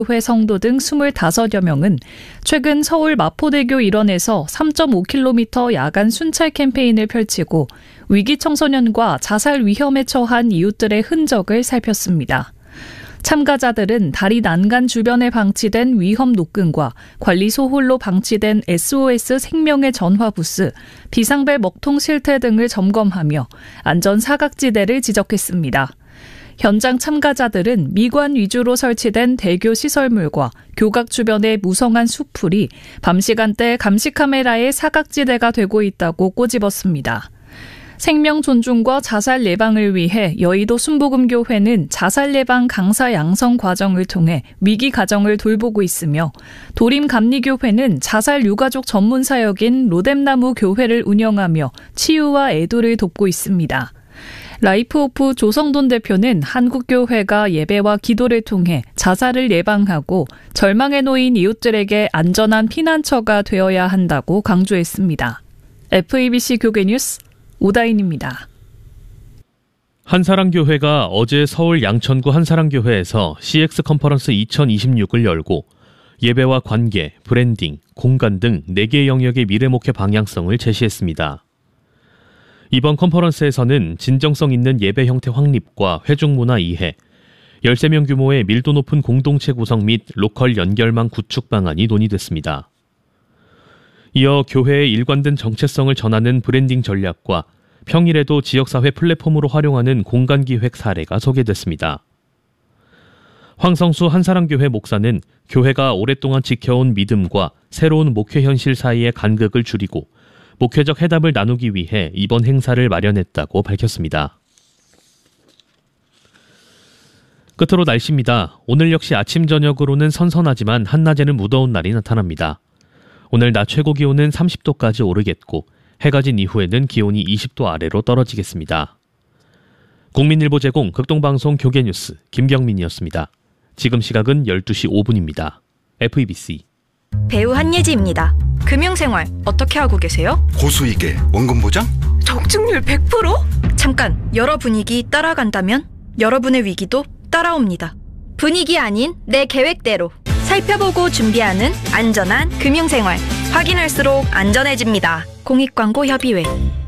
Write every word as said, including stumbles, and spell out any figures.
교회 성도 등 스물다섯여 명은 최근 서울 마포대교 일원에서 삼 점 오 킬로미터 야간 순찰 캠페인을 펼치고 위기 청소년과 자살 위험에 처한 이웃들의 흔적을 살폈습니다. 참가자들은 다리 난간 주변에 방치된 위험 노끈과 관리소홀로 방치된 에스오에스 생명의 전화 부스, 비상벨 먹통 실태 등을 점검하며 안전 사각지대를 지적했습니다. 현장 참가자들은 미관 위주로 설치된 대교 시설물과 교각 주변의 무성한 수풀이 밤 시간대 감시 카메라의 사각지대가 되고 있다고 꼬집었습니다. 생명 존중과 자살 예방을 위해 여의도 순복음교회는 자살 예방 강사 양성 과정을 통해 위기 가정을 돌보고 있으며 도림감리교회는 자살 유가족 전문 사역인 로뎀나무 교회를 운영하며 치유와 애도를 돕고 있습니다. 라이프오프 조성돈 대표는 한국교회가 예배와 기도를 통해 자살을 예방하고 절망에 놓인 이웃들에게 안전한 피난처가 되어야 한다고 강조했습니다. 에프이비씨 교계뉴스 오다인입니다. 한사랑교회가 어제 서울 양천구 한사랑교회에서 씨엑스 컨퍼런스 이천이십육을 열고 예배와 관계, 브랜딩, 공간 등 네 개 영역의 미래목회 방향성을 제시했습니다. 이번 컨퍼런스에서는 진정성 있는 예배 형태 확립과 회중문화 이해, 열세 명 규모의 밀도 높은 공동체 구성 및 로컬 연결망 구축 방안이 논의됐습니다. 이어 교회의 일관된 정체성을 전하는 브랜딩 전략과 평일에도 지역사회 플랫폼으로 활용하는 공간기획 사례가 소개됐습니다. 황성수 한사랑교회 목사는 교회가 오랫동안 지켜온 믿음과 새로운 목회 현실 사이의 간극을 줄이고 목회적 해답을 나누기 위해 이번 행사를 마련했다고 밝혔습니다. 끝으로 날씨입니다. 오늘 역시 아침 저녁으로는 선선하지만 한낮에는 무더운 날이 나타납니다. 오늘 낮 최고 기온은 삼십 도까지 오르겠고 해가 진 이후에는 기온이 이십 도 아래로 떨어지겠습니다. 국민일보 제공 극동방송 교계뉴스 김경민이었습니다. 지금 시각은 열두 시 오 분입니다. 에프이비씨 배우 한예지입니다. 금융생활 어떻게 하고 계세요? 고수익에 원금 보장? 적중률 백 퍼센트? 잠깐, 여러 분위기 따라간다면 여러분의 위기도 따라옵니다. 분위기 아닌 내 계획대로 살펴보고 준비하는 안전한 금융생활. 확인할수록 안전해집니다. 공익광고협의회.